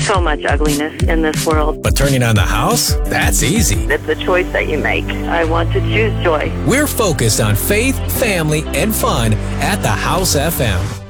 so much ugliness in this world. But turning on the house? That's easy. It's a choice that you make. I want to choose joy. We're focused on faith, family, and fun at the House FM.